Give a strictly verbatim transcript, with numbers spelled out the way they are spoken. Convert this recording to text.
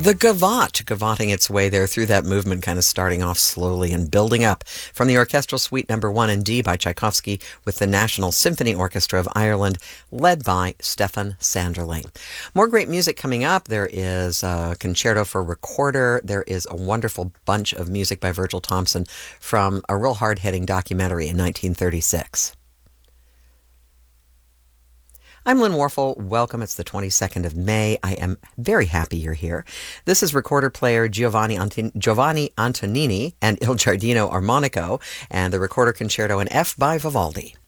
The gavotte, gavoting its way there through that movement, kind of starting off slowly and building up from the Orchestral Suite Number one in D by Tchaikovsky with the National Symphony Orchestra of Ireland, led by Stefan Sanderling. More great music coming up. There is a concerto for recorder. There is a wonderful bunch of music by Virgil Thomson from a real hard-hitting documentary in nineteen thirty-six. I'm Lynn Warfel. Welcome. It's the twenty-second of May. I am very happy you're here. This is recorder player Giovanni, Anton- Giovanni Antonini and Il Giardino Armonico and the recorder concerto in F by Vivaldi.